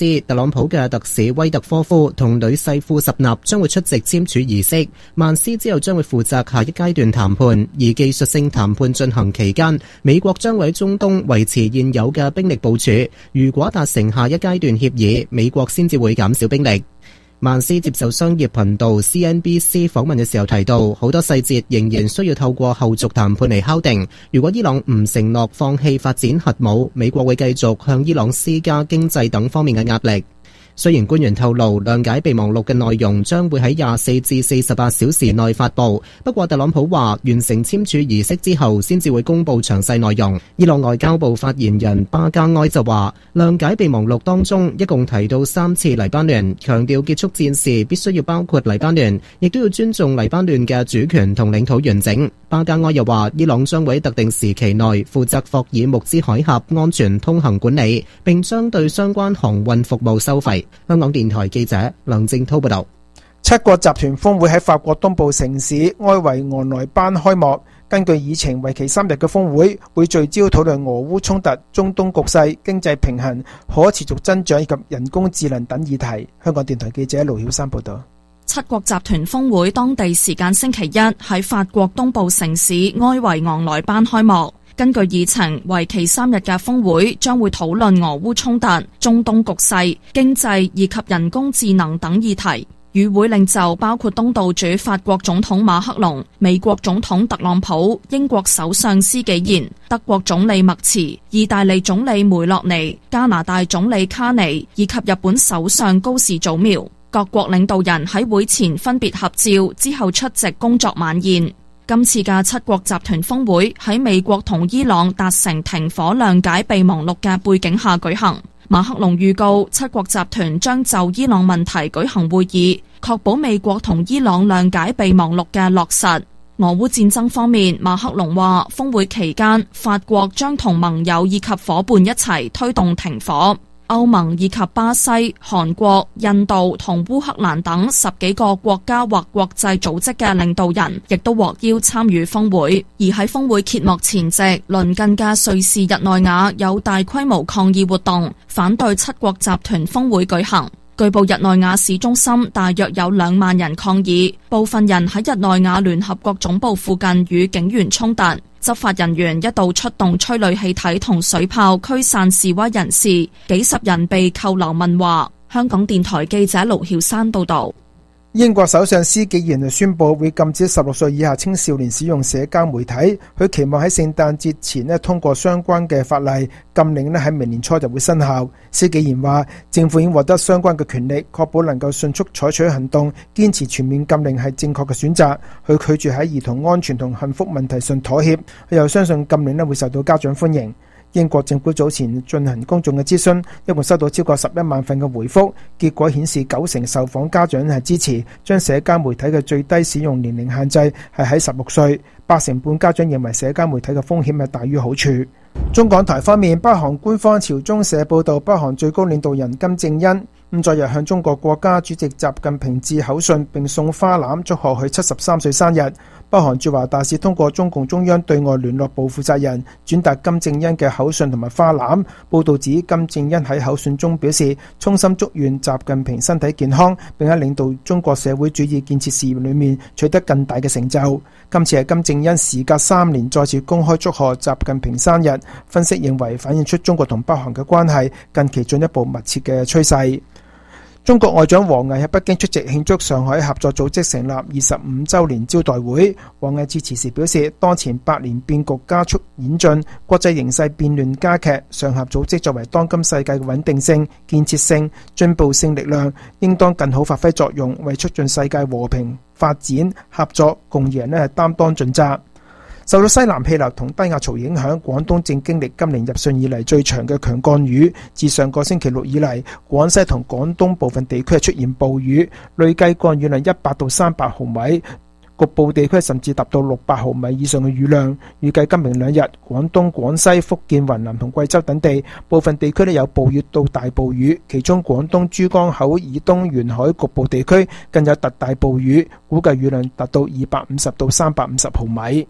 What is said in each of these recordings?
斯，特朗普嘅特使威特科夫同女婿庫什納將會出席簽署儀式。曼斯之後將會負責下一階段談判，而技術性談判進行期間，美國將會喺中東維持現有嘅兵力部署。如果達成下一階段協議，美國先至會減少兵力。曼斯接受商業頻道 CNBC 訪問嘅時候提到，好多細節仍然需要透過後續談判嚟敲定。如果伊朗唔承諾放棄發展核武，美國會繼續向伊朗施加經濟等方面嘅壓力。雖然官員透露諒解備忘錄嘅內容將會喺24至48小時內發布，不過特朗普話完成簽署儀式之後先至會公布詳細內容。伊朗外交部發言人巴加埃就話，諒解備忘錄當中一共提到3次黎巴嫩，強調結束戰事必須要包括黎巴嫩，亦都要尊重黎巴嫩嘅主權同領土完整。巴加埃又話，伊朗將會喺特定時期內負責霍爾木茲海峽安全通行管理，並將對相關航運服務收費。香港電台記者梁正濤報道。 七國集團峰會喺法國東部城市埃維昂萊班開幕。根據議程，為期3日嘅峰會會聚焦討論俄烏衝突、中東局勢、經濟平衡、可持續增長以及人工智能等議題。香港電台記者盧曉山報道。 七國集團峰會當地時間星期一喺法國東部城市埃維昂萊班開幕。根據議程，為期3日嘅峰會將會討論俄烏衝突、中東局勢、經濟以及人工智能等議題。與會領袖包括東道主法國總統馬克龍、美國總統特朗普、英國首相施紀賢、德國總理默茨、意大利總理梅洛尼、加拿大總理卡尼以及日本首相高市早苗。各國領導人喺會前分別合照，之後出席工作晚宴。今次嘅七國集團峰會喺美國同伊朗達成停火諒解備忘錄嘅背景下舉行。馬克龍預告七國集團將就伊朗問題舉行會議，確保美國同伊朗諒解備忘錄嘅落實。俄烏戰爭方面，馬克龍話峰會期間法國將同盟友以及夥伴一齊推動停火。歐盟以及巴西、韓國、印度同烏克蘭等10幾個國家或國際組織嘅領導人亦都獲邀參與峰會。而喺峰會揭幕前夕，鄰近嘅瑞士日內瓦有大規模抗議活動，反對七國集團峰會舉行。據報日內瓦市中心大約有2萬人抗議，部分人喺日內瓦聯合國總部附近與警員衝突。執法人員一度出動催淚氣體同水炮驅散示威人士，幾十人被扣留問話。香港電台記者盧曉山報道。 英國首相施紀賢宣布會禁止16歲以下青少年使用社交媒體，佢期望喺聖誕節前通過相關嘅法例，禁令喺明年初就會生效。施紀賢話政府已經獲得相關嘅權力，確保能夠迅速採取行動，堅持全面禁令係正確嘅選擇。佢拒絕喺兒童安全同幸福問題上妥協，佢又相信禁令會受到家長歡迎。英國政府早前進行公眾嘅諮詢，一共收到超過11萬份嘅回覆，結果顯示90%受訪家長係支持將社交媒體嘅最低使用年齡限制係喺16歲，8成半家長認為社交媒體嘅風險係大於好處。中港台方面，北韓官方朝中社報道，北韓最高領導人金正恩昨日向中國國家主席習近平致口信並送花籃祝賀佢73歲生日。北韓駐華大使通過中共中央對外聯絡部負責人轉達金正恩嘅口信同埋花籃。報道指金正恩喺口信中表示衷心祝願習近平身體健康，並喺領導中國社會主義建設事業裏面取得更大嘅成就。今次係金正恩時隔3年再次公開祝賀習近平生日，分析認為反映出中國同北韓嘅關係近期進一步密切嘅趨勢。中國外長王毅喺北京出席慶祝上海合作組織成立25週年招待會。王毅致辭時表示，當前百年變局加速演進，國際形勢變亂加劇，上合組織作為當今世界嘅穩定性、建設性、進步性力量，應當更好發揮作用，為促進世界和平發展、合作共贏擔當盡責。受到西南氣流同低壓槽影響，廣東正經歷今年入汛以嚟最長嘅強降雨。自上個星期六以嚟，廣西同廣東部分地區出現暴雨，累計降雨量100到300毫米，局部地區甚至達到600毫米以上嘅雨量。預計今明2日，廣東、廣西、福建、雲南同貴州等地部分地區有暴雨到大暴雨，其中廣東珠江口以東沿海局部地區更有特大暴雨，估計雨量達到250到350毫米。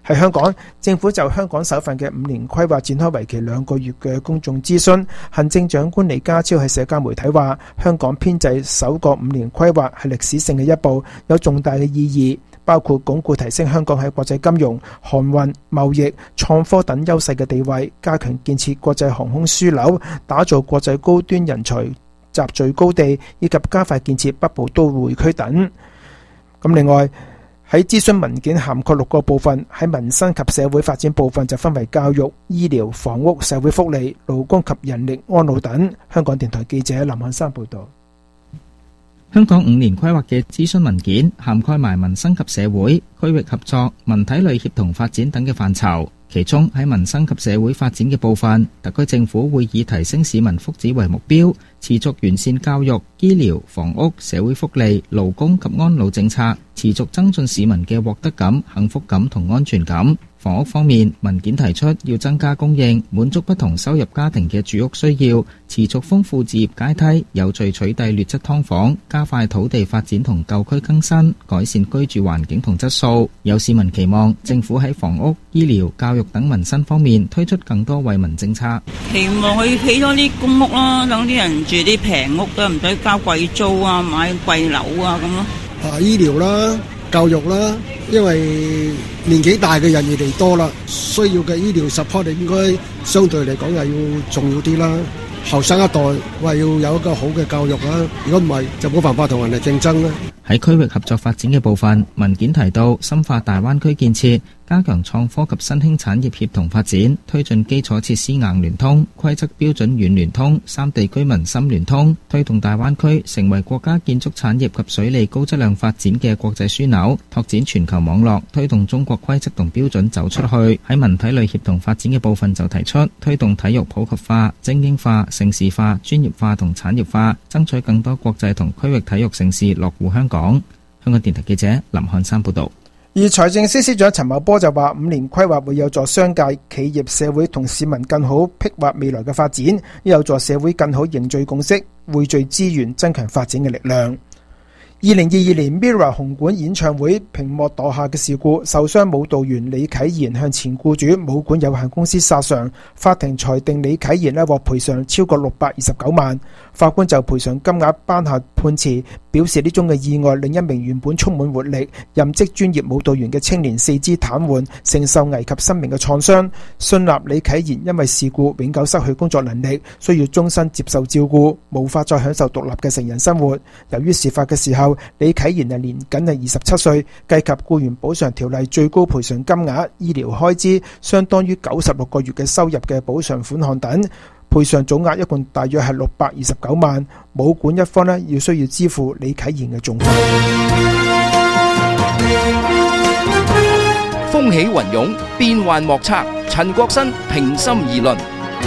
喺香港，政府就香港首份嘅5年規劃展開為期2個月嘅公眾諮詢。行政長官李家超喺社交媒體話，香港編制首個5年規劃係歷史性嘅一步，有重大嘅意義，包括鞏固提升香港喺國際金融、航運、貿易、創科等優勢嘅地位，加強建設國際航空樞紐，打造國際高端人才集聚高地，以及加快建設北部都會區等。咁另外喺諮詢文件涵蓋6個部分，喺民生及社會發展部分就分為教育、醫療、房屋、社會福利、勞工及人力安老等。香港電台記者林漢山報導。 香港5年規劃嘅諮詢文件涵蓋埋民生及社會、區域合作、文體類協同發展等嘅範疇。其中喺民生及社會發展嘅部分，特區政府會以提升市民福祉為目標，持續完善教育、醫療、房屋、社會福利、勞工及安老政策，持續增進市民嘅獲得感、幸福感同安全感。房屋方面，文件提出要增加供應，滿足不同收入家庭嘅住屋需要，持續豐富置業階梯，有序取締劣質劏房，加快土地發展同舊區更新，改善居住環境同質素。有市民期望政府喺房屋、醫療、教育等民生方面推出更多惠民政策， 期望佢起多啲公屋啦，等啲人住啲平屋都唔使交貴租啊，買貴樓啊咁咯。 醫療啦，教育啦，因為年紀大嘅人越嚟越多啦，需要嘅醫療 support 應該相對嚟講又要重要啲啦。後生一代話要有一個好嘅教育啦，如果唔係就冇辦法同人哋競爭啦。 喺區域合作發展嘅部分，文件提到深化大灣區建設，加強創科及新興產業協同發展，推進基礎設施硬聯通、規則標準軟聯通、三地居民深聯通，推動大灣區成為國家建築產業及水利高質量發展嘅國際樞紐，拓展全球網絡，推動中國規則同標準走出去。喺文體類協同發展嘅部分就提出推動體育普及化、精英化、城市化、專業化同產業化，爭取更多國際同區域體育盛事落戶香港。香港電台記者林漢山報道。 而財政司司長陳茂波就話，5年規劃會有助商界、企業、社會同市民更好闢劃未來嘅發展，有助社會更好凝聚共識、匯聚資源，增強發展嘅力量。2022年 MIRROR 紅館演唱會屏幕墮下嘅事故，受傷舞蹈員李啟賢向前僱主舞館有限公司索償，法庭裁定李啟賢獲賠償超過629萬。法官就賠償金額頒下判詞，表示呢宗嘅意外令一名原本充滿活力、任職專業舞蹈員嘅青年四肢癱瘓，承受危及生命嘅創傷。信納李啟賢因為事故永久失去工作能力，需要終身接受照顧，無法再享受獨立嘅成人生活。由於事發嘅時候，李啟賢年僅係27歲，計及僱員補償條例最高賠償金額、醫療開支相當於96個月嘅收入嘅補償款項等，賠償總額一共大約係629萬。舞館一方要需要支付李啟賢嘅訟費。 風起雲湧，變幻莫測。陳國新平心而論。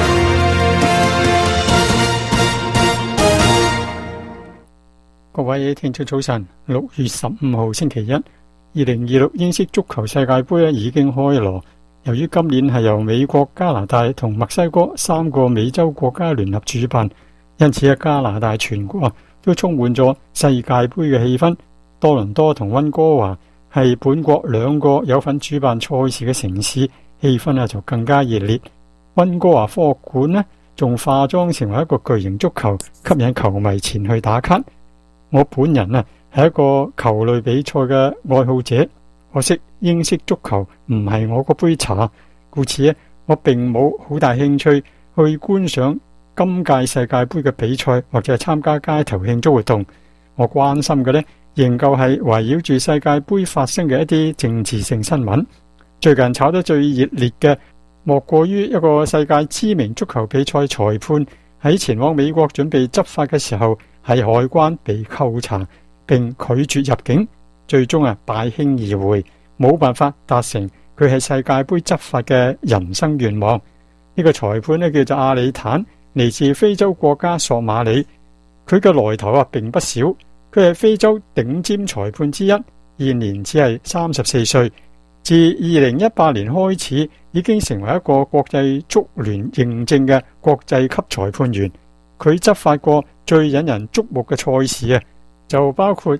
各位聽眾早晨，6月15號星期一，2026英式足球世界盃已經開鑼。由於今年係由美國、加拿大同墨西哥3個美洲國家聯合主辦，因此加拿大全國都充滿咗世界盃嘅氣氛。多倫多同溫哥華係本國2個有份主辦賽事嘅城市，氣氛就更加熱烈。溫哥華科學館仲化妝成為一個巨型足球，吸引球迷前去打卡。我本人係一個球類比賽嘅愛好者，可惜英式足球唔係我嗰杯茶，故此我並冇好大興趣去觀賞今屆世界盃嘅比賽或者係參加街頭慶祝活動。我關心嘅仍舊係圍繞住世界盃發生嘅一啲政治性新聞。最近炒得最熱烈嘅莫過於一個世界知名足球比賽裁判喺前往美國準備執法嘅時候，喺海關被扣查並拒絕入境，最終敗興而回，冇辦法達成佢係世界盃執法嘅人生願望。呢個裁判叫做阿里坦，嚟自非洲國家索馬里。佢嘅來頭並不少，佢係非洲頂尖裁判之一，現年只係34歲。自2018年開始，已經成為一個國際足聯認證嘅國際級裁判員。佢執法過最引人矚目嘅賽事就包括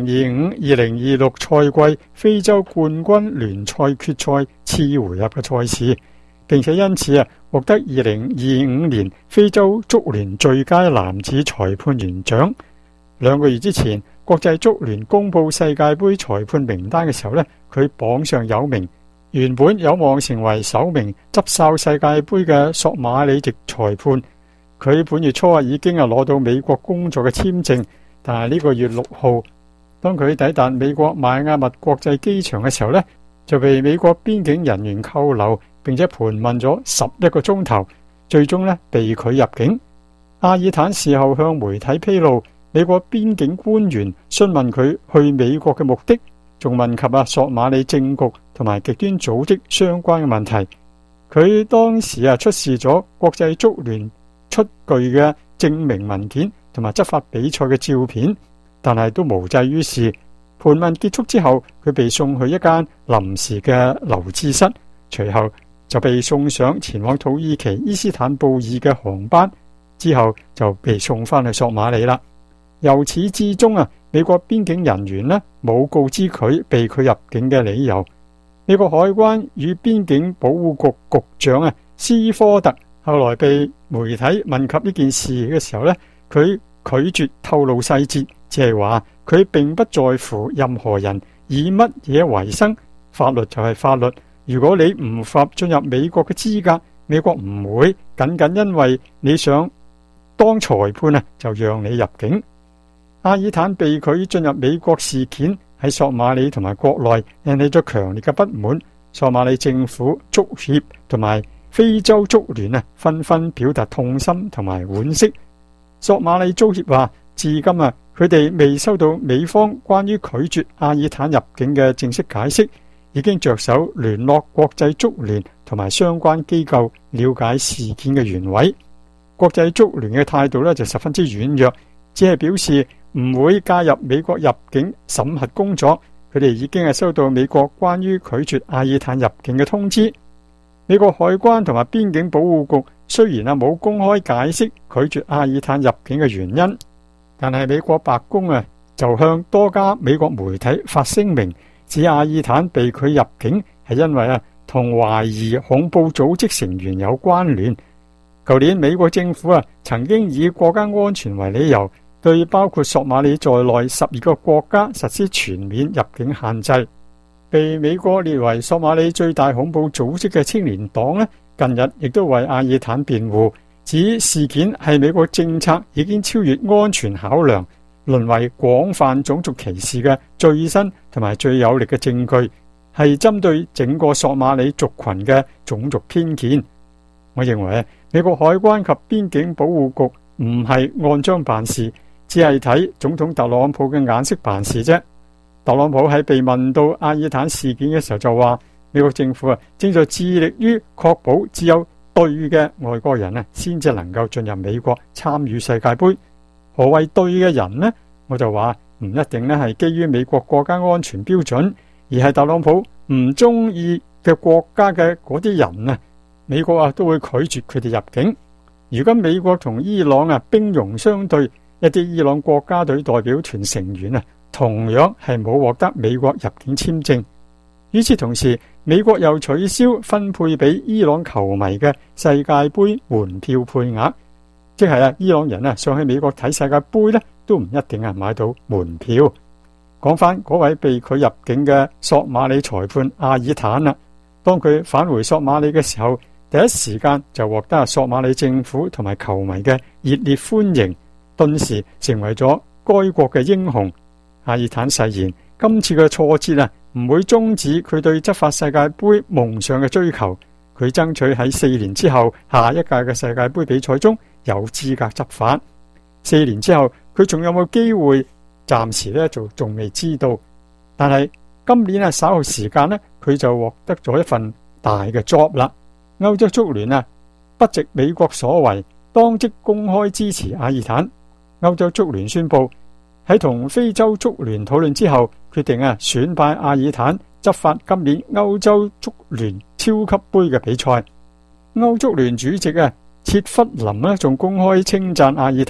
2025-2026賽季非洲冠軍聯賽決賽次回合嘅賽事，並且因此獲得2025年非洲足聯最佳男子裁判員獎。2個月之前，國際足聯公布世界盃裁判名單嘅時候呢，佢榜上有名，原本有望成為首名執哨世界盃嘅索馬里籍裁判。佢本月初已經攞到美國工作嘅簽證，但係呢個月6號，當佢抵達美國邁阿密國際機場嘅時候呢，就被美國邊境人員扣留，並且盤問咗11個鐘頭，最終呢被拒入境。阿爾坦事後向媒體披露，美國邊境官員詢問佢去美國嘅目的，仲問及索馬里政局同埋極端組織相關嘅問題。佢當時出示咗國際足聯出具嘅證明文件同埋執法比賽嘅照片，但係都無濟於事。盤問結束之後，佢被送去一間臨時嘅留置室，隨後就被送上前往土耳其伊斯坦布爾嘅航班，之後就被送翻去索馬里啦。由始至終美國邊境人員冇告知佢被拒入境嘅理由。美國海關與邊境保護局局長斯科特後來被媒體問及呢件事嘅時候佢拒絕透露細節，只係話佢並不在乎任何人以乜嘢為生，法律就係法律。如果你唔符合進入美國嘅資格，美國唔會僅因為你想當裁判就讓你入境。阿爾坦被拒進入美國事件喺索馬里同埋國內引起咗強烈嘅不滿，索馬里政府、足協同埋非洲足聯紛紛表達痛心同埋惋惜。索馬里足協話，至今佢哋未收到美方關於拒絕阿爾坦入境嘅正式解釋，已經着手聯絡國際足聯同埋相關機構了解事件嘅原委。國際足聯嘅態度就十分之軟弱，只係表示唔會介入美國入境審核工作。佢哋已經收到美國關於拒絕阿爾坦入境嘅通知。美國海關同埋邊境保護局雖然冇公開解釋拒絕阿爾坦入境嘅原因，但係美國白宮就向多家美國媒體發聲明，指阿爾坦被拒入境係因為同懷疑恐怖組織成員有關聯。舊年美國政府曾經以國家安全為理由，對包括索馬里在內12個國家實施全面入境限制。被美國列為索馬里最大恐怖組織嘅青年黨近日亦都為阿爾坦辯護，指事件係美國政策已經超越安全考量，淪為廣泛種族歧視嘅最新同埋最有力嘅證據，係針對整個索馬里族群嘅種族偏見。我認為美國海關及邊境保護局唔係按章辦事，只係睇總統特朗普嘅眼色辦事啫。特朗普喺被問到阿爾坦事件嘅時候就話，美國政府正在致力於確保只有對嘅外國人先至能夠進入美國參與世界盃。何謂對嘅人呢？我就話唔一定係基於美國國家安全標準，而係特朗普唔中意嘅國家嘅嗰啲人美國都會拒絕佢哋入境。如果美國同伊朗兵戎相對，一啲伊朗國家隊代表團成員同樣係冇獲得美國入境簽證。與此同時，美國又取消分配俾伊朗球迷嘅世界盃門票配額，即係伊朗人上去美國睇世界盃都唔一定買到門票。講翻嗰位被拒入境嘅索馬里裁判阿爾坦當佢返回索馬里嘅時候，第一時間就獲得索馬里政府同埋球迷嘅熱烈歡迎，頓時成為咗該國嘅英雄。阿爾坦誓言，今次嘅挫折唔會終止佢對執法世界盃夢想嘅追求。佢爭取喺4年之後下一屆嘅世界盃比賽中有資格執法。4年之後佢仲有冇機會？暫時就仲未知道。但係今年稍後時間佢就獲得咗一份大嘅 job 啦。歐洲足聯不值美國所為，當即公開支持阿爾坦。歐洲足聯宣布喺同非洲足聯討論之後，決定選派阿爾坦執法今年歐洲足聯超級杯嘅比賽。歐足聯主席切弗林仲公開稱讚阿爾坦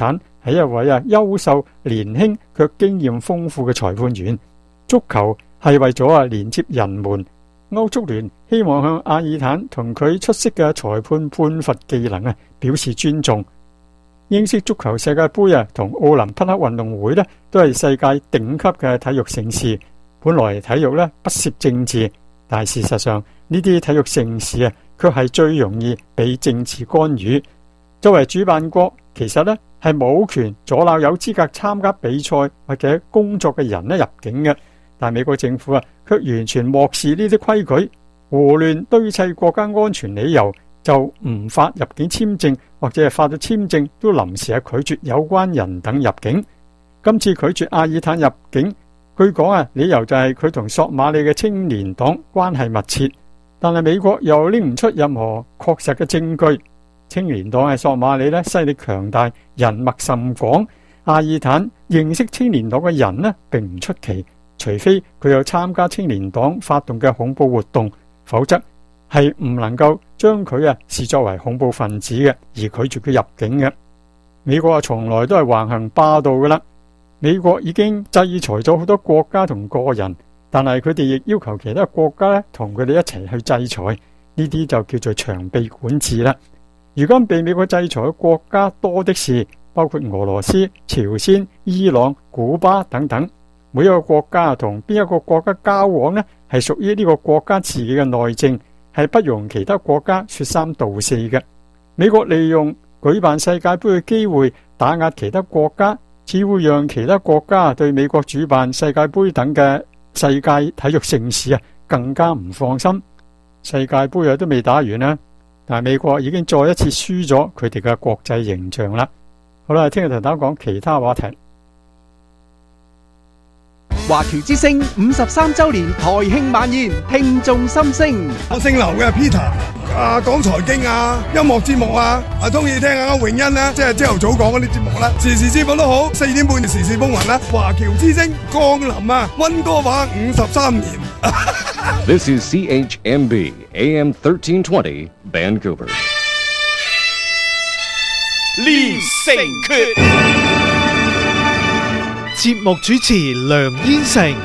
係一位優秀、年輕卻經驗豐富嘅裁判員。足球係為咗連接人們。歐足聯希望向阿爾坦同佢出色嘅裁判判罰技能表示尊重。英式足球世界盃同奧林匹克運動會都係世界頂級嘅體育盛事。本來體育不涉政治，但係事實上呢啲體育盛事卻係最容易被政治干預。作為主辦國，其實係冇權阻撓有資格參加比賽或者工作嘅人入境嘅。但美國政府卻完全漠視呢啲規矩，胡亂堆砌國家安全理由，就唔發入境簽證，或者係發咗簽證都臨時拒絕有關人等入境。今次拒絕阿爾坦入境，據講理由就係佢同索馬里嘅青年黨關係密切，但係美國又拎唔出任何確實嘅證據。青年黨係索馬里勢力強大，人脈甚廣。阿爾坦認識青年黨嘅人並唔出奇，除非佢有參加青年黨發動嘅恐怖活動，否則係唔能夠將佢視作為恐怖分子嘅，而拒絕佢入境嘅。美國從來都係橫行霸道噶啦。美國已經制裁咗好多國家同個人，但係佢哋亦要求其他國家同佢哋一齊去制裁，呢啲就叫做長臂管治啦。如今被美國制裁嘅國家多的是，包括俄羅斯、朝鮮、伊朗、古巴等等。每一個國家同邊一個國家交往係屬於呢個國家自己嘅內政，係不容其他國家說三道四嘅。美國利用舉辦世界盃嘅機會打壓其他國家，只會讓其他國家對美國主辦世界盃等嘅世界體育盛事更加唔放心。世界盃都未打完啦，但係美國已經再一次輸咗佢哋嘅國際形象啦。好啦，聽日同大家講其他話題。 華僑之聲53周年台慶晚宴，聽眾心聲。 我姓劉嘅 Peter， 講財經音樂節目中意聽下永恩即係朝頭早講嗰啲節目啦，時事節目都好，4點半時事風雲啦。華僑之聲降臨溫哥華53年。 This is CHMB AM 1320 Vancouver。 連城訣。節目主持梁燕成。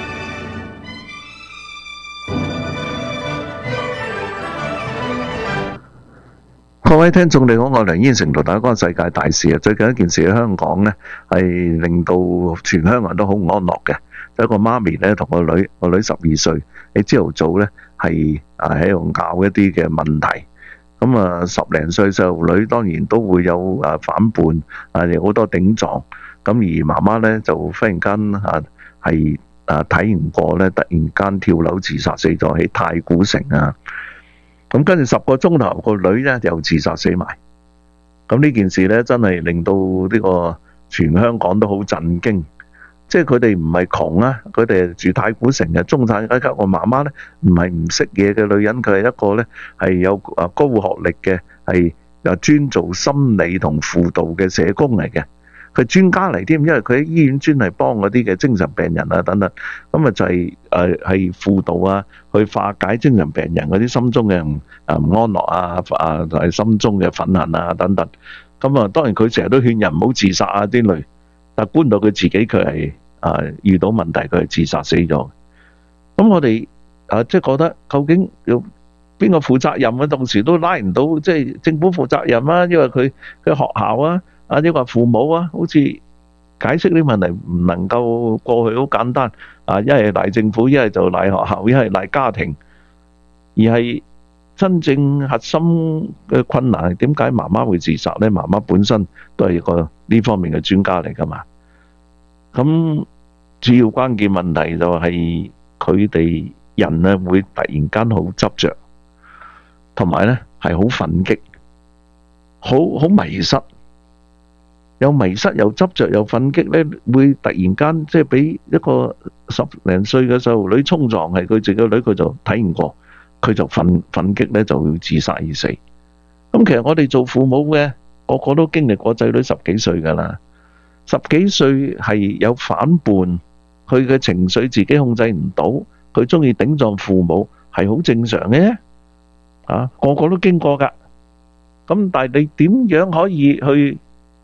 各位聽眾你好，我梁燕成同大家講世界大事。最近一件事喺香港呢，係令到全香港人都好唔安樂嘅。有一個媽咪呢，同個女12歲，喺朝頭早呢係喺度拗一啲嘅問題。咁10零歲細路女當然都會有反叛，有好多頂撞。咁而媽媽咧就忽然間係睇唔過咧，突然間跳樓自殺死咗喺太古城啊！咁跟住10個鐘頭個女咧又自殺死埋。咁呢件事咧真係令到呢個全香港都好震驚。即係佢哋唔係窮啊，佢哋住太古城嘅中產階級。我媽媽咧唔係唔識嘢嘅女人，佢係一個咧係有高學歷嘅，係專做心理同輔導嘅社工嚟嘅。佢專家嚟添，因為佢喺醫院專係幫嗰啲嘅精神病人等等，咁就係輔導去化解精神病人嗰啲心中嘅唔安樂係心中嘅憤恨等等。咁當然佢成日都勸人唔好自殺啲類，但觀到佢自己佢係遇到問題，佢係自殺死咗。咁我哋即係覺得究竟要邊個負責任到時都拉唔到，即係政府負責任因為佢學校呢個父母好似解釋啲問題唔能夠過去好簡單一係賴政府，一係就賴學校，一係賴家庭，而係真正核心嘅困難係點解媽媽會自殺呢？媽媽本身都係一個呢方面嘅專家嚟噶嘛。咁主要關鍵問題就係佢哋人呢會突然間好執着，同埋呢係好憤激，好迷失。有迷失又執着又憤激咧，會突然間即係俾一個10零歲嘅細路女衝撞，係佢自己個女，佢就睇唔過，佢就憤激咧，就要自殺而死。咁其實我哋做父母嘅個個都經歷過仔女10幾歲噶啦，10幾歲係有反叛，佢嘅情緒自己控制唔到，佢中意頂撞父母係好正常嘅，個個都經過噶。咁但係你點樣可以去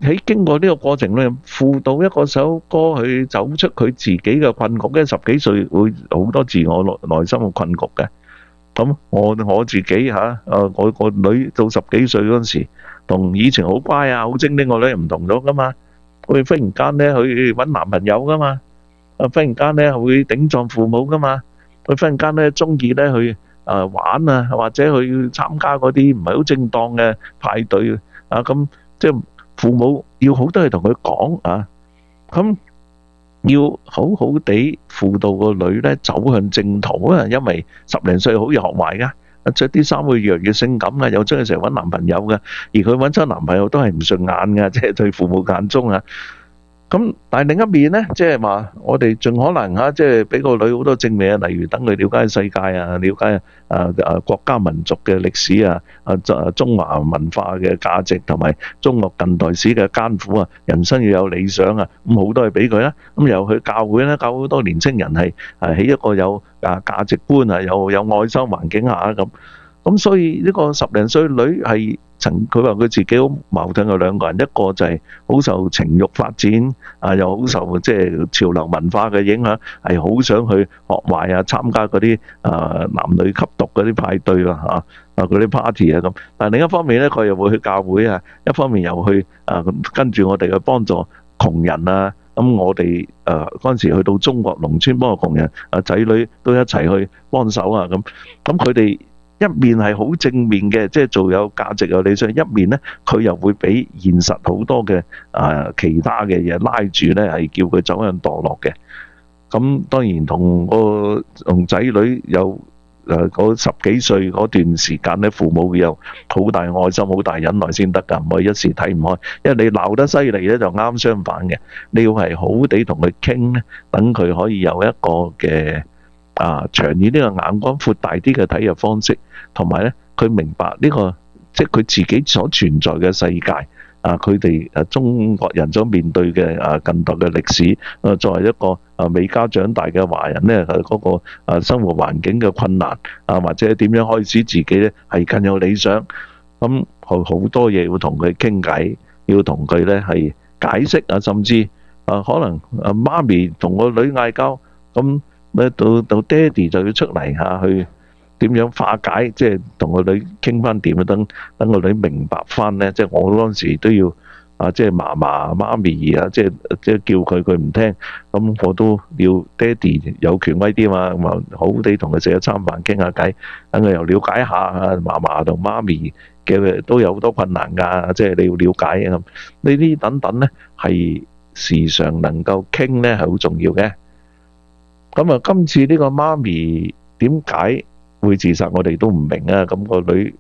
喺經過呢個過程裏，輔導一個首歌去走出佢自己嘅困局，因為10幾歲會好多自我內心嘅困局嘅。咁我自己我個女到10幾歲嗰陣時，同以前好乖啊、好精靈個女唔同咗噶嘛。佢忽然間咧去揾男朋友噶嘛，忽然間咧會頂撞父母噶嘛，佢忽然間咧中意咧去玩啊，或者去參加嗰啲唔係好正當嘅派對啊，咁即係父母要好多嘢同佢講啊，咁要好好地輔導個女咧走向正途啊，因為10零歲好易學壞噶，着啲衫會越嚟越性感啊，又中意成日揾男朋友噶，而佢揾親男朋友都係唔順眼噶，即係對父母眼中啊。咁但係另一面咧，即係話我哋盡可能即係俾個女好多正面啊，例如等佢了解世界啊，了解國家民族嘅歷史啊，中華文化嘅價值同埋中國近代史嘅艱苦啊，人生要有理想啊，咁好多係俾佢啦。咁又去教會咧，教好多年青人係喺一個有價值觀啊，有愛心環境下咁所以呢個10零歲女係佢話佢自己好矛盾嘅兩個人，一個就係好受情慾發展又好受即係潮流文化嘅影響，係好想去學壞啊，參加嗰啲男女吸毒嗰啲派對嗰啲 party 啊咁。但係另一方面咧，佢又會去教會啊，一方面又去跟住我哋去幫助窮人啊。咁我哋嗰陣時去到中國農村幫個窮人仔女都一齊去幫手啊咁佢哋。一面係好正面嘅，即係做有價值有理想；一面咧，佢又會俾現實好多嘅其他嘅嘢拉住咧，係叫佢走向墮落嘅。咁當然同仔女有嗰10幾歲嗰段時間咧，父母有好大愛心、好大忍耐先得㗎，唔可以一時睇唔開。因為你鬧得犀利咧，就啱相反嘅。你要係好地同佢傾咧，等佢可以有一個嘅。長遠呢個眼光闊大啲嘅睇嘅方式，同埋咧佢明白呢個即係佢自己所存在嘅世界佢哋中國人所面對嘅近代嘅歷史作為一個美加長大嘅華人咧，嗰個生活環境嘅困難或者點樣開始自己咧係更有理想，咁好多嘢要同佢傾偈，要同佢咧係解釋甚至可能媽咪同個女嗌交咁。到爹哋就要出嚟去點樣化解，即係同個女傾翻點啊，等個女明白翻咧，即係我嗰陣時都要即係嫲嫲媽咪即係叫佢唔聽，咁我都要爹哋有權威啲嘛，咁啊好地同佢食一餐飯傾下偈，等佢又了解下嫲嫲同媽咪嘅都有好多困難㗎，即係你要了解咁呢啲等等咧，係時常能夠傾咧係好重要嘅。咁今次呢個媽咪點解會自殺，我哋都唔明啊！咁個女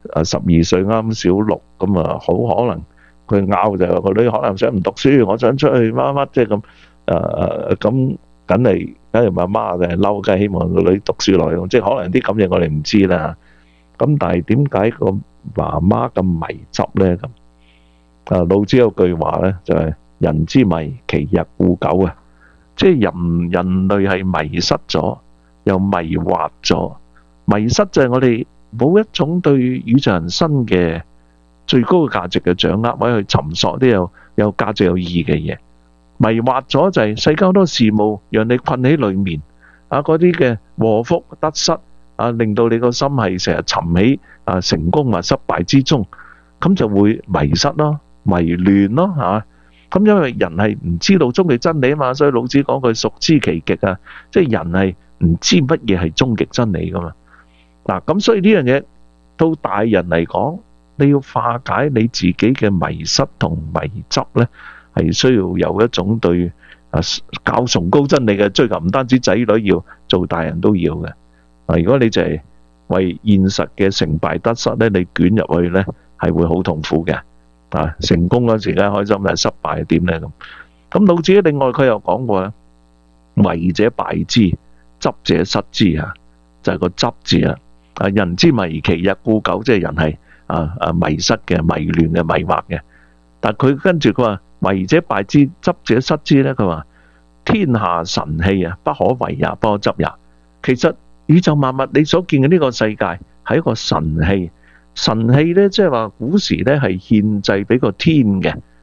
12歲啱小6，咁好可能佢拗就係個女可能想唔讀書，我想出去乜乜即係咁咁梗係媽媽嘅嬲，梗係希望個女讀書落去，即係可能啲咁嘢我哋唔知啦。咁但係點解個媽媽咁迷執咧？咁老子有句話咧，就係人之迷，其日固久啊！即係人類係迷失咗，又迷惑咗。迷失就係我哋冇一種對宇宙人生嘅最高嘅價值嘅掌握，或者去尋索啲有價值有意義嘅嘢。迷惑咗就係世間好多事務讓你困喺裏面嗰啲嘅禍福得失令到你個心係成日沉喺成功或失敗之中，咁就會迷失咯，迷亂咯咁因為人係唔知道終極真理啊嘛，所以老子講句孰知其極啊，即係人係唔知乜嘢係終極真理噶嘛。咁所以呢樣嘢到大人嚟講，你要化解你自己嘅迷失同迷執咧，係需要有一種對較崇高真理嘅追求，唔單止仔女要，做大人都要嘅。如果你就係為現實嘅成敗得失咧，你捲入去咧，係會好痛苦嘅。成功嗰時梗係開心，但係失敗係點咧咁？老子另外佢又講過咧，迷者敗之，執者失之就係個執字啊！人之迷，其日固久，即係人係迷失嘅、迷亂嘅、迷惑嘅。但係佢跟住佢話迷者敗之，執者失之咧。佢話天下神器不可為也，不可執也。其實宇宙萬物你所見嘅呢個世界係一個神器。神器咧，即係話古時咧係獻祭俾個天嘅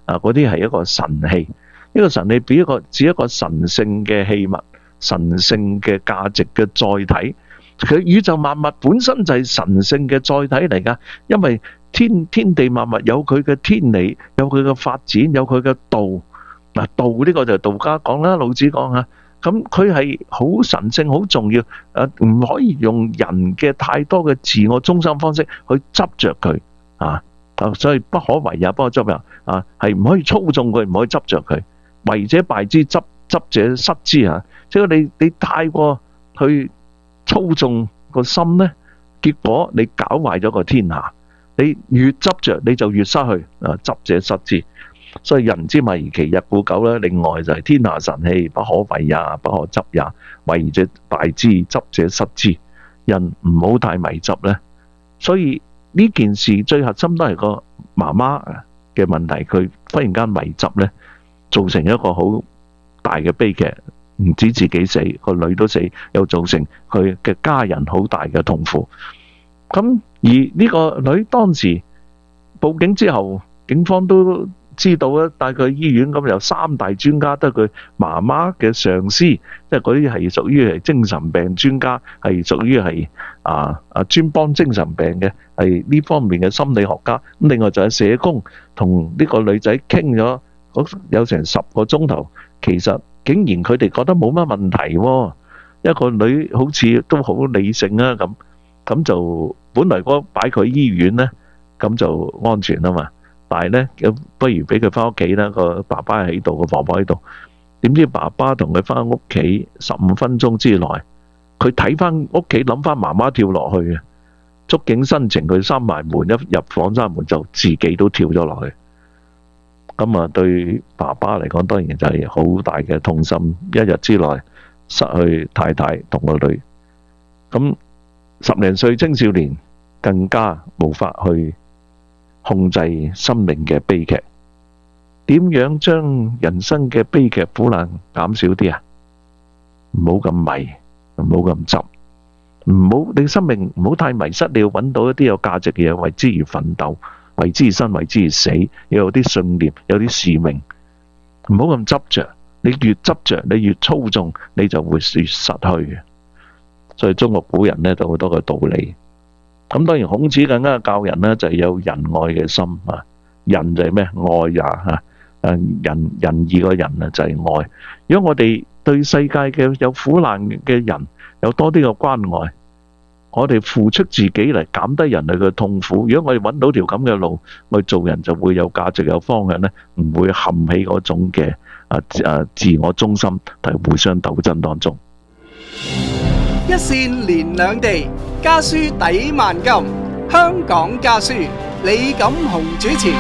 嗰啲係一個神器，呢個神器指一個神聖嘅器物、神聖嘅價值嘅載體。佢宇宙萬物本身就係神聖嘅載體嚟㗎，因為天地萬物有佢嘅天理，有佢嘅發展，有佢嘅道。嗱，道呢個就係道家講啦，老子講啊。咁佢係好神聖、好重要，唔可以用人嘅太多嘅自我中心方式去執着佢啊。所以不可為也，不可執也啊，係唔可以操縱佢，唔可以執着佢。為者敗之，執者失之啊。即係你太過去操縱個心呢，結果你搞壞咗個天下。你越執着，你就越失去啊，執者失之。所以人之迷而其日固久咧。另外就係天下神器，不可為也，不可執也。為者敗之，執者失之。人唔好太迷執咧。所以呢件事最核心都係個媽媽嘅問題，佢忽然間迷執咧，造成一個好大嘅悲劇。唔止自己死，個女都死，又造成佢嘅家人好大嘅痛苦。咁而呢個女當時報警之後，警方都知道咧，帶佢去醫院，咁有3大專家，都係佢媽媽嘅上司，即係嗰啲係屬於係精神病專家，係屬於係專幫精神病嘅，係呢方面嘅心理學家。咁另外就係社工，同呢個女仔傾咗有成10個鐘頭，其實竟然佢哋覺得冇乜問題喎，一個女好似都好理性啊，咁就本來嗰擺佢醫院呢，咁就安全啊嘛。但係呢，不如俾佢翻屋企啦。個爸爸喺度，個婆婆喺度。點知爸爸同佢翻屋企15分鐘之內，佢睇翻屋企，諗翻媽媽跳落去嘅，觸景生情，佢閂埋門，一入房閂門就自己都跳咗落去。咁對爸爸嚟講，當然就係好大嘅痛心。一日之內失去太太同個女，咁10零歲青少年更加無法去控制生命嘅悲劇。點樣將人生嘅悲劇苦難減少啲啊？唔好咁迷，唔好咁執，唔好你生命唔好太迷失。你要揾到一啲有價值嘅嘢，為之而奮鬥，為之而生，為之而死。要有啲信念，有啲使命，唔好咁執着。你越執着，你越操縱，你就會越失去。所以中國古人呢都好多個道理。咁當然孔子更加教人呢，就係有仁愛嘅心啊。仁就係咩？愛也吓。仁義個仁啊就係愛。如果我哋對世界嘅有苦難嘅人有多啲嘅關愛，我哋付出自己嚟減低人類嘅痛苦。如果我哋揾到條咁嘅路，我哋做人就會有價值、有方向呢，唔會陷喺嗰種嘅自我中心同互相鬥爭當中。 一線連兩地，家書抵萬金。香港家書，李錦雄主持。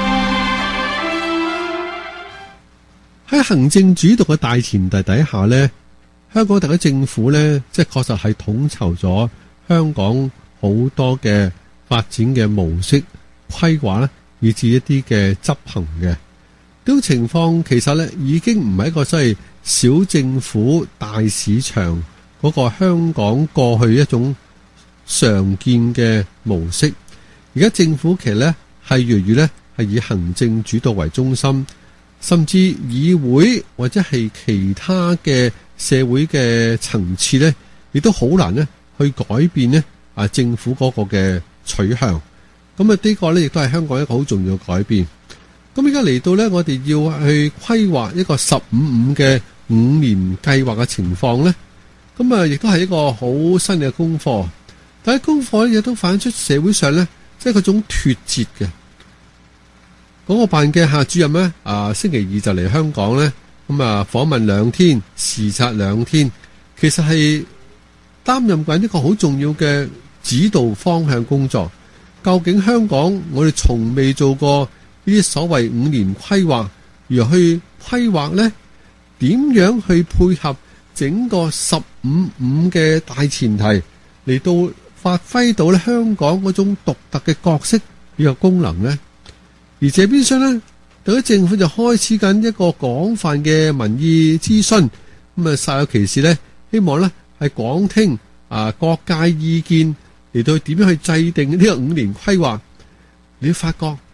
喺行政主導嘅大前提底下呢，香港特區政府呢，即係確實係統籌咗香港好多嘅發展嘅模式規劃咧，以至一啲嘅執行嘅呢種情況，其實呢已經唔係一個所謂小政府大市場嗰個香港過去一種常見嘅模式。而家政府其實呢係越嚟越呢係以行政主導為中心。甚至議會或者係其他嘅社會嘅層次呢，亦都好難呢去改變呢政府嗰個嘅取向。咁呢個呢亦都係香港一個好重要嘅改變。咁而家嚟到呢，我哋要去規劃一個15-5嘅5年計劃嘅情況呢，咁亦都係一個好新嘅功課。但係功課亦都反映出社會上呢，即係嗰種脫節嘅。嗰個辦嘅夏主任呢，星期二就嚟香港呢，咁訪問2天，視察2天，其實係擔任緊一個好重要嘅指導方向工作。究竟香港我哋從未做過呢啲所謂5年規劃，如何去規劃呢？點樣去配合整個15-5嘅大前提嚟到發揮到咧香港嗰種獨特嘅角色呢個功能呢？而這邊廂呢，特區政府就開始緊一個廣泛嘅民意諮詢，咁煞有其事呢，希望呢係廣聽各界意見嚟到點樣去制定呢個5年規劃。你發覺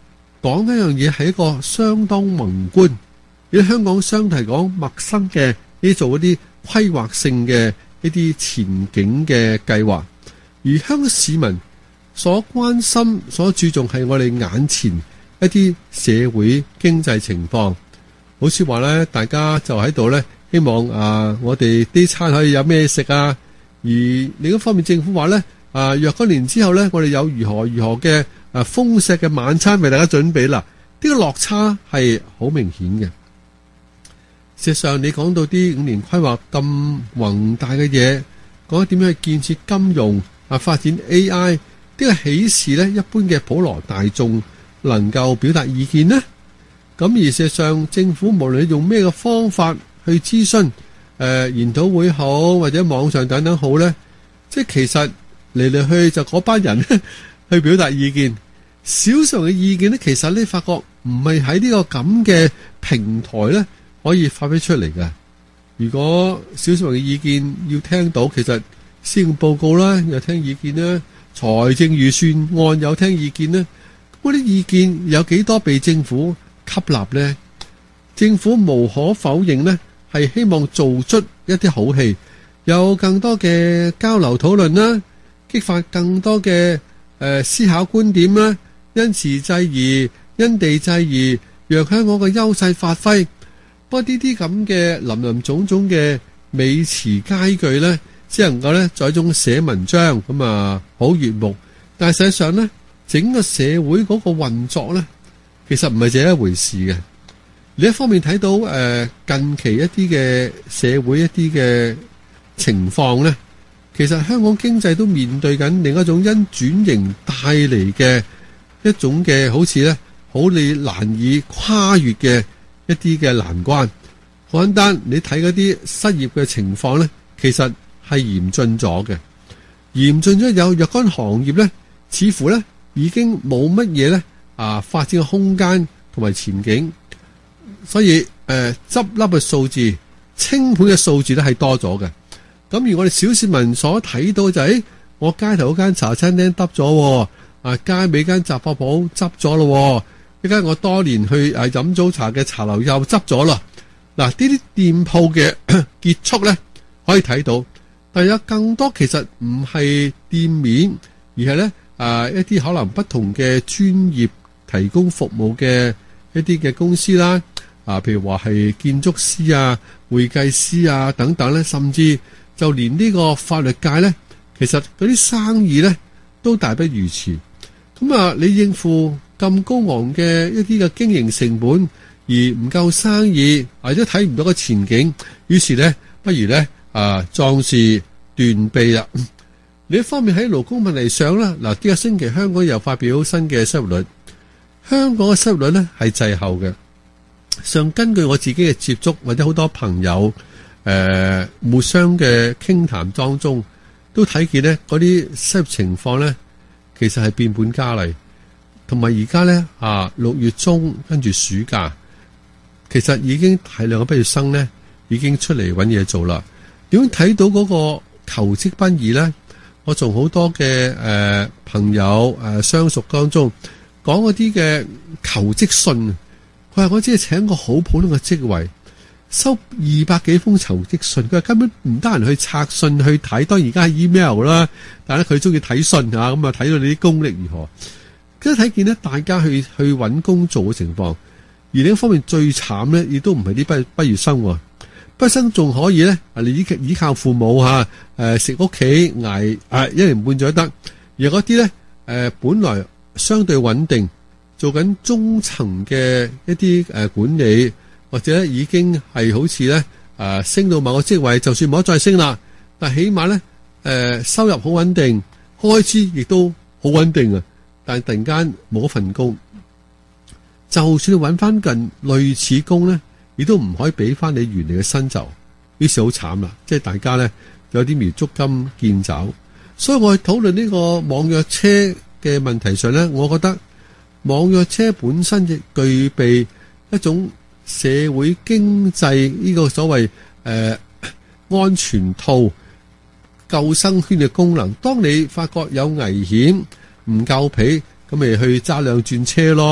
講一樣嘢係一個相當宏觀，而香港相對嚟講陌生嘅呢做一啲規劃性嘅一啲前景嘅計劃，而香港市民所關心、所注重係我哋眼前一啲社會經濟情況。好似話咧，大家就喺度咧，希望我哋啲餐可以有咩食啊。而另一方面，政府話咧，若干年之後咧，我哋有如何嘅豐碩嘅晚餐為大家準備啦。呢個落差係好明顯嘅。事實上，你講到啲5年規劃咁宏大嘅嘢，講點樣去建設金融發展 AI， 呢個喜事咧，一般嘅普羅大眾能夠表達意見呢？咁而事實上，政府無論你用咩嘅方法去諮詢，研討會好或者網上等等好咧，即係其實嚟嚟去就嗰班人去表達意見，少數嘅意見咧，其實你發覺唔係喺呢個咁嘅平台咧可以發揮出嚟嘅。如果少數嘅意見要聽到，其實施政報告啦又聽意見啦，財政預算案有聽意見啦，嗰啲意見有幾多被政府吸納呢？政府無可否認呢係希望做出一啲好戲，有更多嘅交流討論啦，激發更多嘅思考觀點啦，因時制宜、因地制宜，讓香港嘅優勢發揮。不過呢啲咁嘅林林總總嘅美詞佳句呢，只能夠呢在一種寫文章咁好悅目，但係實際上呢，整個社會嗰個運作呢，其實唔係這一回事嘅。另一方面睇到近期一啲嘅社會一啲嘅情況呢，其實香港經濟都面對緊另一種因轉型帶嚟嘅一種嘅好似呢好你難以跨越嘅一啲嘅難關。好簡單，你睇嗰啲失業嘅情況呢，其實係嚴峻咗嘅，嚴峻咗有若干行業呢，似乎呢已經冇乜嘢呢發展嘅空間同埋前景，所以執笠嘅數字、清盤嘅數字咧係多咗嘅。咁而我哋小市民所睇到就係，我街頭嗰間茶餐廳執咗，街尾間雜貨鋪執咗咯，一間我多年去飲早茶嘅茶樓又執咗啦。嗱，呢啲店鋪嘅結束咧可以睇到，但係有更多其實唔係店面，而係咧一啲可能不同嘅專業提供服務嘅一啲嘅公司啦，譬如話係建築師啊、會計師啊等等咧，甚至就連呢個法律界咧，其實嗰啲生意咧都大不如前。咁你應付咁高昂嘅一啲嘅經營成本，而唔夠生意，或者睇唔到個前景，於是咧，不如咧壯士斷臂啦。另一方面喺勞工問題上啦，呢個星期香港又發表新嘅失業率，香港嘅失業率咧係滯後嘅。上根據我自己嘅接觸或者好多朋友互相嘅傾談當中，都睇見咧嗰啲失業情況咧，其實係變本加厲。同埋而家咧6月中跟住暑假，其實已經大量嘅畢業生咧已經出嚟揾嘢做啦。點樣睇到嗰個求職不易咧？我從好多嘅朋友相熟當中講嗰啲嘅求職信，佢話我只係請個好普通嘅職位，收200幾封求職信，佢話根本唔得閒去拆信去睇。當然而家係 email 啦，但係佢中意睇信咁睇到你啲功力如何。跟住睇見咧，大家去揾工做嘅情況，而另一方面最慘咧，亦都唔係啲畢業生喎。畢業生仲可以咧，你依靠父母食屋企捱1年半載得，而嗰啲咧本來相對穩定，做緊中層嘅一啲管理，或者已經係好似咧升到某個職位，就算冇得再升啦，但起碼咧收入好穩定，開支亦都好穩定啊！但係突然間冇份工，就算你揾翻近類似工咧，亦都唔可以俾翻你原嚟嘅薪酬，於是好慘啦！即係大家咧有啲苗捉襟見肘，所以我去討論呢個網約車嘅問題上咧，我覺得網約車本身亦具備一種社會經濟呢個所謂安全套救生圈嘅功能。當你發覺有危險唔夠皮，咁咪去揸兩轉車咯。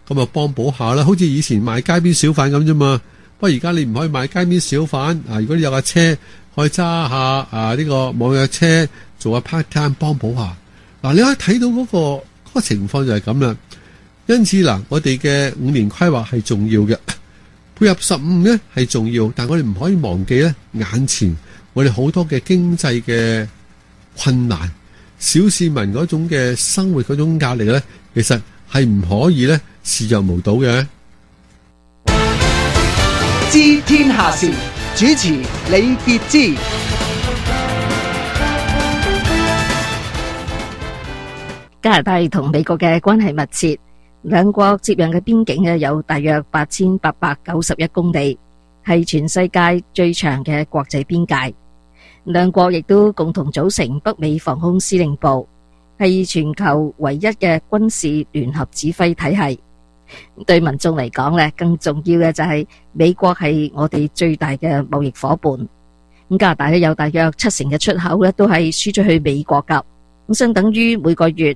咁啊幫補下啦。好似以前賣街邊小販咁啫嘛。不過而家你唔可以賣街邊小販啊！如果你有架車，可以揸下呢個網約車做下 part time 幫補下。嗱，你可以睇到嗰個情況就係咁啦。因此嗱，我哋嘅5年規劃係重要嘅，配合15咧係重要，但我哋唔可以忘記咧眼前我哋好多嘅經濟嘅困難，小市民嗰種嘅生活嗰種壓力咧，其實係唔可以咧視若無睹嘅。 知天下事，主持李傑之。 加拿大同美國嘅關係密切，兩國接壤嘅邊境有大約8891公里，係全世界最長嘅國際邊界。兩國亦都共同組成北美防空司令部，係全球唯一嘅軍事聯合指揮體系。對民眾嚟講咧，更重要嘅就係美國係我哋最大嘅貿易夥伴。咁加拿大有大約70%嘅出口都係輸出去美國噶，咁相等於每個月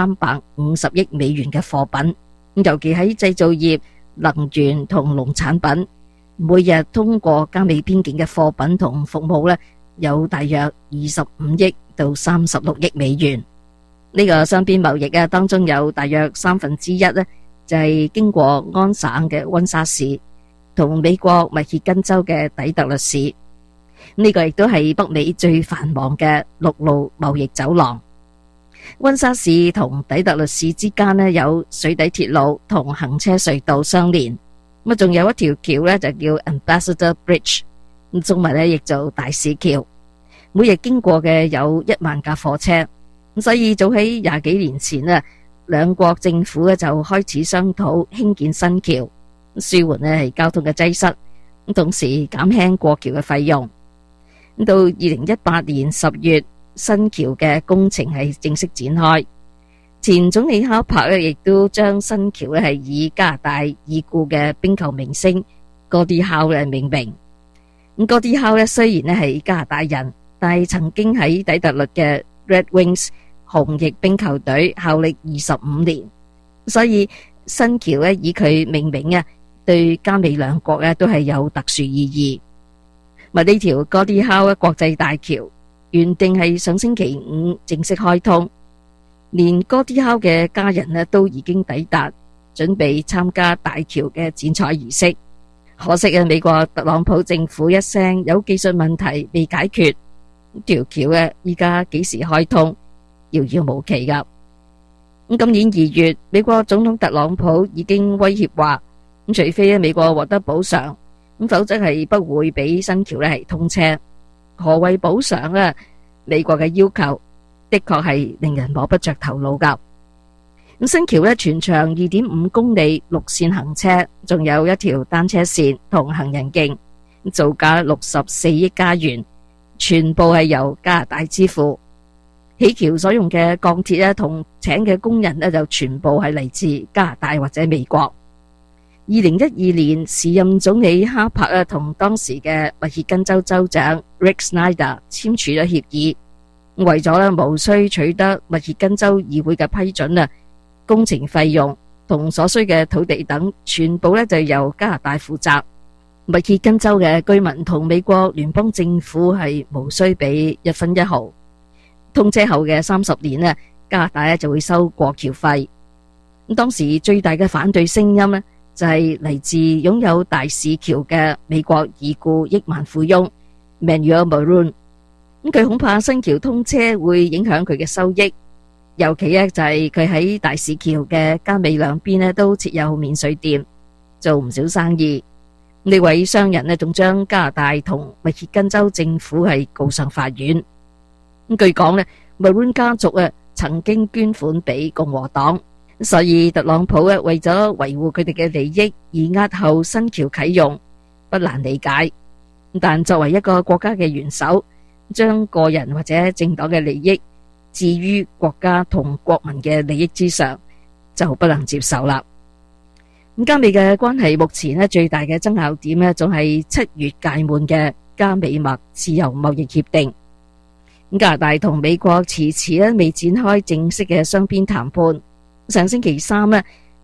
350億美元嘅貨品。尤其喺製造業、能源同農產品，每日通過加美邊境嘅貨品同服務有大約25億到36億美元。呢個雙邊貿易當中有大約1/3就係經過安省嘅溫莎市同美國密歇根州嘅底特律市。呢個亦都係北美最繁忙嘅陸路貿易走廊。溫莎市同底特律市之間有水底鐵路同行車隧道相連，咁仲有一條橋就叫 Ambassador Bridge， 中文譯做大使橋，每日經過嘅有1萬架貨車。所以早喺20幾年前兩國政府就開始商討興建新橋，舒緩係交通嘅擠塞，同時減輕過橋嘅費用。到2018年10月，新橋嘅工程係正式展開。前總理哈珀亦都將新橋係以加拿大已故嘅冰球明星戈迪考命名。咁戈迪考雖然係加拿大人，但係曾經喺底特律嘅 Red Wings 紅翼冰球隊效力25年，所以新橋以佢命名對加美兩國都係有特殊意義。呢條哥迪考國際大橋原定係上星期5正式開通，連哥迪考嘅家人都已經抵達，準備參加大橋嘅剪彩儀式。可惜美國特朗普政府一聲有技術問題未解決，條橋依家幾時開通遙遙無期噶。今年2月，美國總統特朗普已經威脅話，除非美國獲得補償，否則係不會俾新橋係通車。何謂補償？美國嘅要求的確係令人摸不着頭腦噶。新橋全長2.5公里，陸線行車，仲有一條單車線同行人徑，造價64億加元，全部係由加拿大支付。起橋所用嘅鋼鐵同請嘅工人就全部係嚟自加拿大或者美國。2012年，時任總理哈珀同當時嘅密歇根州州長 Rick Snyder 簽署咗協議，為咗無需取得密歇根州議會嘅批准，工程費用同所需嘅土地等全部就由加拿大負責。密歇根州嘅居民同美國聯邦政府係無需俾1分1毫。通車後嘅30年加拿大就會收過橋費。當時最大嘅反對聲音就係嚟自擁有大使橋嘅美國已故億萬富翁 Manuel Maroon。佢恐怕新橋通車會影響佢嘅收益，尤其就係佢喺大使橋嘅加美兩邊都設有免稅店，做唔少生意。呢位商人仲將加拿大同密歇根州政府係告上法院。據講Maroon 家族曾經捐款俾共和黨，所以特朗普為咗維護佢哋嘅利益而押後新橋啟用，不難理解。但作為一個國家嘅元首，將個人或者政黨嘅利益置於國家同國民嘅利益之上，就不能接受啦。加美嘅關係目前最大嘅爭拗點仲係7月屆滿嘅加美墨自由貿易協定。加拿大同美國遲遲未展開正式嘅雙邊談判。上星期3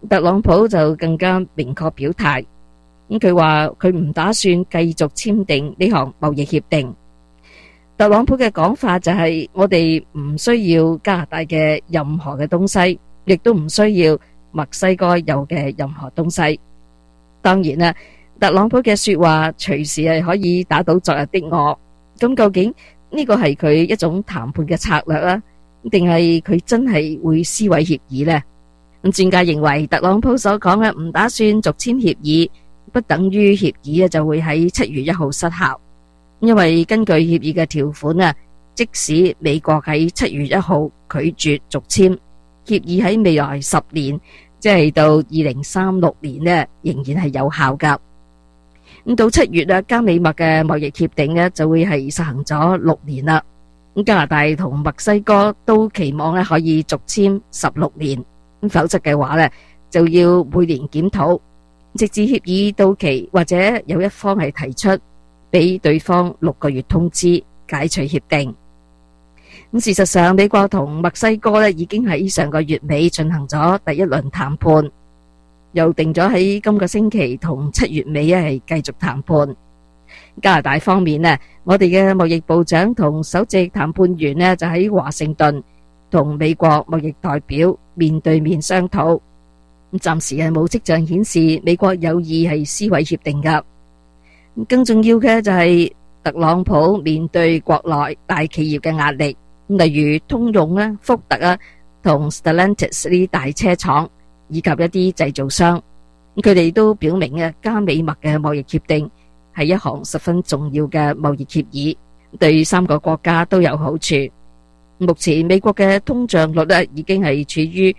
特朗普就更加明確表態，佢話佢唔打算繼續簽訂呢項貿易協定。特朗普嘅講法就係我哋唔需要加拿大嘅任何嘅東西，亦都唔需要墨西哥有嘅任何東西。當然啦，特朗普嘅說話隨時係可以打倒昨日的我。咁究竟呢個係佢一種談判嘅策略啦，定係佢真係會撕毀協議呢？咁專家認為，特朗普所講嘅唔打算續簽協議，不等於協議就會喺7月1號失效。因為根據協議嘅條款啊，即使美國喺7月1號拒絕續簽協議，喺未來10年，即係到2036年呢，仍然係有效噶。咁到7月啊，加美墨嘅貿易協定呢就會係實行咗6年啦。咁加拿大同墨西哥都期望咧可以續簽16年，咁否則嘅話呢就要每年檢討，直至協議到期，或者有一方係提出俾對方6個月通知解除協定。咁事實上，美國同墨西哥咧已經喺上個月尾進行咗第一輪談判，又定咗喺今個星期同7月尾係繼續談判。加拿大方面呢，我哋嘅貿易部長同首席談判員呢就喺華盛頓同美國貿易代表面對面商討。暫時係冇跡象顯示美國有意係撕毀協定噶。更重要嘅就係特朗普面對國內大企業嘅壓力，例如通用啦、福特啊同 Stellantis 呢啲大車廠以及一啲製造商，佢哋都表明嘅加美墨嘅貿易協定係一項十分重要嘅貿易協議，對3個國家都有好處。目前美國嘅通脹率咧已經係處於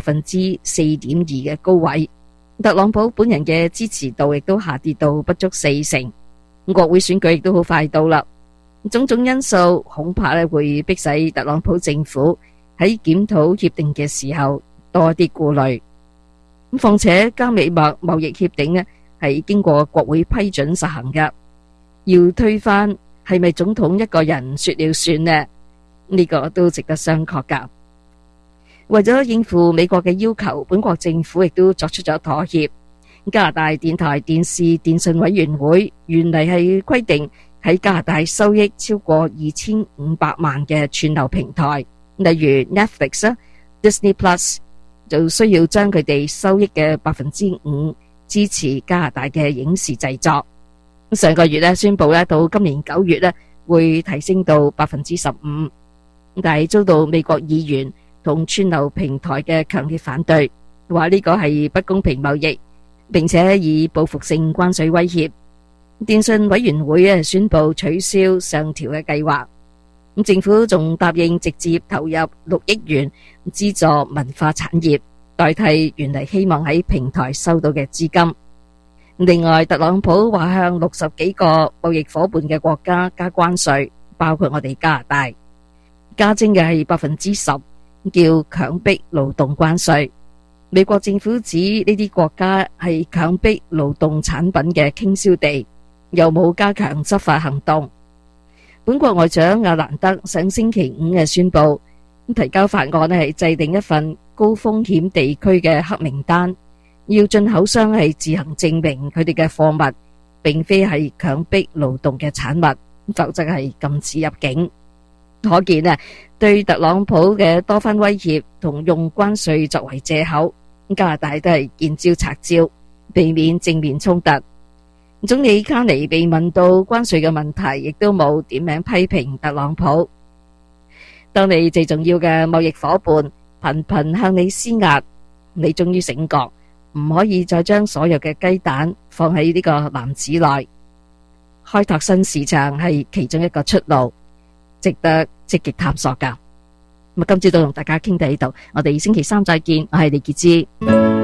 4.2%嘅高位。特朗普本人嘅支持度亦都下跌到不足40%，國會選舉亦都好快到啦。種種因素恐怕咧會迫使特朗普政府喺檢討協定嘅時候多啲顧慮。況且加美墨貿易協定咧係經過國會批准實行嘅，要推翻係咪總統一個人說了算呢？呢個都值得商榷噶。為咗應付美國嘅要求，本國政府亦都作出咗妥協。加拿大電台電視電訊委員會原嚟係規定喺加拿大收益超過2500萬嘅串流平台，例如 Netflix、Disney Plus， 就需要將佢哋收益嘅5%支持加拿大嘅影視製作。上個月宣布到今年9月會提升到15%，但係遭到美國議員同串流平台嘅強烈反對，話呢個係不公平貿易，並且以報復性關稅威脅。電訊委員會宣布取消上調嘅計劃。政府仲答應直接投入6億元資助文化產業，代替原嚟希望喺平台收到嘅資金。另外，特朗普話向60幾個貿易夥伴嘅國家加關稅，包括我哋加拿大，加徵嘅係10%。叫強迫勞動關稅。美國政府指呢啲國家係強迫勞動產品嘅傾銷地，又冇加強執法行動。本國外長亞蘭德上星期5宣布，提交法案係制定一份高風險地區嘅黑名單，要進口商係自行證明佢哋嘅貨物並非係強迫勞動嘅產物，否則係禁止入境。可見對特朗普嘅多番威脅同用關稅作為借口，加拿大都係見招拆招，避免正面衝突。總理卡尼被問到關稅嘅問題，亦都冇點名批評特朗普。當你最重要嘅貿易夥伴頻頻向你施壓，你終於醒覺，唔可以再將所有嘅雞蛋放喺呢個籃子內。開拓新市場係其中一個出路，值得積極探索噶。今朝都同大家傾到呢度，我哋星期3再見，我係李潔芝。